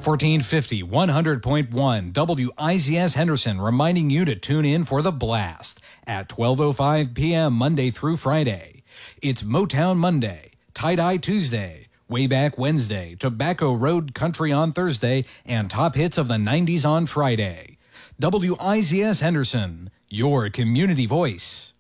1450, 100.1 WIZS Henderson, reminding you to tune in for The Blast at 12:05 p.m. Monday through Friday. It's Motown Monday, Tie-Dye Tuesday, Way Back Wednesday, Tobacco Road Country on Thursday, and Top Hits of the 90s on Friday. WIZS Henderson, your community voice.